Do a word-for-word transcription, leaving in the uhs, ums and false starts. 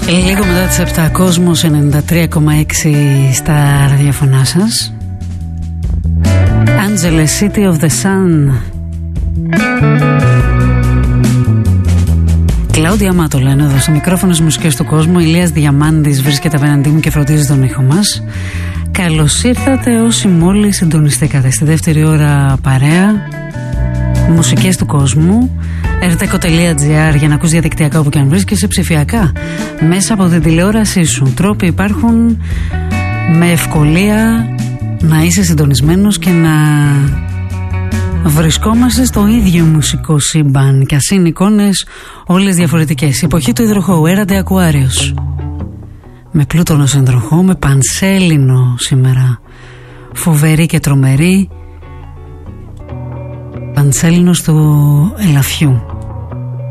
Λίγο μετά τις επτά, Κόσμος ενενήντα τρία κόμμα έξι στα ραδιοφωνά σας. Angeles, City of the Sun. Κλάουδια Μάτο λένε εδώ στο μικρόφωνο στις μουσικές του κόσμου. Ηλίας Διαμάντης βρίσκεται απέναντί μου και φροντίζει τον ήχο μας. Καλώς ήρθατε όσοι μόλις συντονιστήκατε στη δεύτερη ώρα παρέα. Μουσικές του κόσμου. ερτέκο τελεία τζι άρ για να ακούς διαδικτυακά όπου και αν βρίσκεσαι, ψηφιακά μέσα από την τηλεόρασή σου. Τρόποι υπάρχουν με ευκολία να είσαι συντονισμένος και να βρισκόμαστε στο ίδιο μουσικό σύμπαν, και ας είναι εικόνες όλες διαφορετικές. Η εποχή του υδροχώου, Έραντε Ακουάριος, με πλούτονο υδροχό, με πανσέλινο σήμερα, φοβερή και τρομερή, πανσέλινος του ελαφιού.